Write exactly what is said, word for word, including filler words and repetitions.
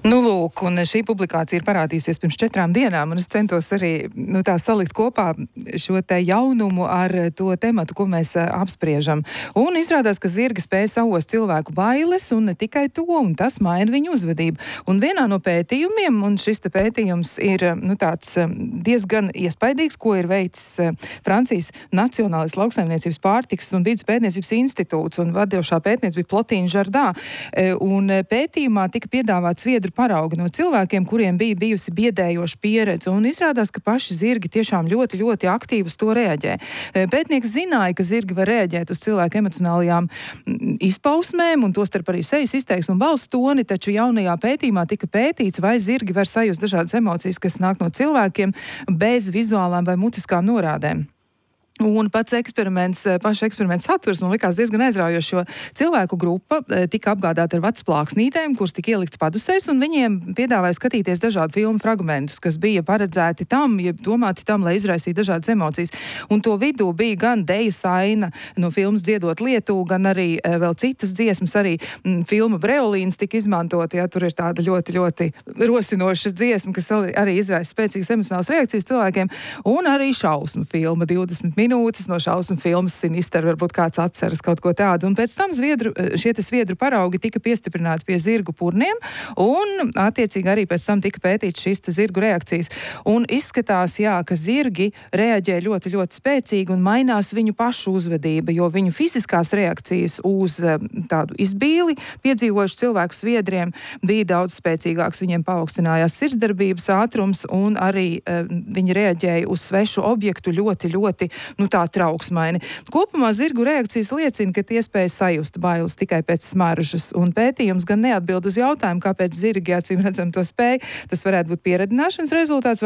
Nu, lūk, un šī publikācija ir parādījusies pirms četrām dienām, un es centos arī nu, tā salikt kopā šo te jaunumu ar to tematu, ko mēs uh, apspriežam. Un izrādās, ka zirgi spēj saost cilvēku bailes, un ne tikai to, un tas maina viņu uzvedību. Un vienā no pētījumiem, un šis te pētījums ir nu, tāds diezgan iespaidīgs, ko ir veicis uh, Francijas Nacionālais lauksaimniecības pārtikas un vides pētniecības institūts, un vadošā pētniece bija Plotīna Žardā. Uh, un pētījumā tika piedāvāts viedru paraugi no cilvēkiem, kuriem bija bijusi biedējoša pieredze, un izrādās, ka paši zirgi tiešām ļoti, ļoti aktīvi uz to reaģē. Pētnieks zināja, ka zirgi var reaģēt uz cilvēku emocionālajām izpausmēm, un tostarp arī sejas izteiksmu un balss toni, taču jaunajā pētījumā tika pētīts, vai zirgi var sajust dažādas emocijas, kas nāk no cilvēkiem bez vizuālām vai mutiskām norādēm. Un pats eksperiments, paša eksperimenta saturs man likās diezgan aizraujoši, jo cilvēku grupa tika apgādāta ar vecplāksnītēm, kuras tika ielikts padusēs, un viņiem piedāvāja skatīties dažādu filmu fragmentus, kas bija paredzēti tam, ja domāti tam, lai izraisītu dažādas emocijas. Un to vidū bija gan Dejas aina no filmas Dziedot Lietu, gan arī vēl citas dziesmas, arī m, filma Breolīns tika izmantot, ja tur ir tāda ļoti, ļoti rosinoša dziesma, kas arī izraisa spēcīgas emocionālas reakcijas cilvēkiem, un arī šausmu filma divdesmit minūtes no šausmu filmas Sinister, varbūt kāds atceras kaut ko tādu. Un pēc tam zviedru, šie te sviedru paraugi tika piestiprināti pie zirgu purniem, un attiecīgi arī pēc tam tika pētīts šīs te zirgu reakcijas. Un izskatās, jā, ka zirgi reaģē ļoti, ļoti spēcīgi un mainās viņu pašu uzvedība, jo viņu fiziskās reakcijas uz tādu izbīli piedzīvojuši cilvēku sviedriem bija daudz spēcīgāks. Viņiem paaugstinājās sirdsdarbības ātrums, un arī uh, viņi reaģēja uz svešu objektu ļoti, ļoti nu tā trauksmaini. Kopumā zirgu reakcijas liecina, ka tie spēj sajust bailes tikai pēc smaržas, un pētījums gan neatbild uz jautājumu, kāpēc zirgi acīm redzam to spēj. Tas varētu būt pieredzināšanas rezultāts,